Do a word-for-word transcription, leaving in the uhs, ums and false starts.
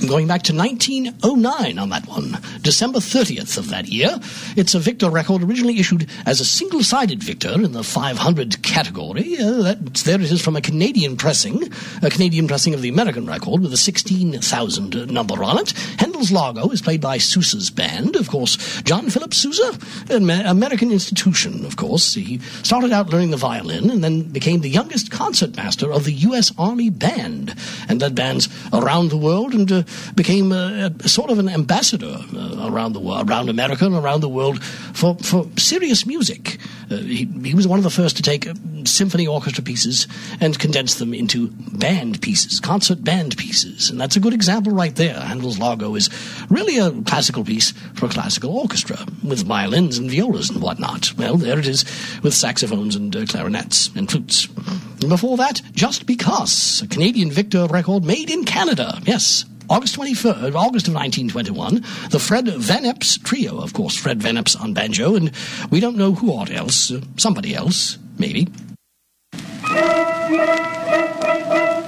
going back to nineteen oh nine on that one, December thirtieth of that year. It's a Victor record originally issued as a single-sided Victor in the five hundred category. Uh, that, there it is from a Canadian pressing, a Canadian pressing of the American record with a sixteen thousand number on it. Handel's Largo is played by Sousa's band, of course. John Philip Sousa, an American institution, of course. He started out learning the violin and then became the youngest concertmaster of the U S Army Band and led bands around the world and uh, became uh, a, sort of an ambassador uh, around the world, around America and around the world for, for serious music. Uh, he, he was one of the first to take uh, symphony orchestra pieces and condense them into band pieces, concert band pieces. And that's a good example right there. Handel's Largo is really a classical piece for a classical orchestra with violins and violas and whatnot. Well, there it is with saxophones and uh, clarinets and flutes. And before that, Just Because, a Canadian Victor record made in Canada. Yes, August twenty-third, August of nineteen twenty-one, the Fred Van Epps Trio, of course, Fred Van Epps on banjo, and we don't know who ought else, uh, somebody else, maybe.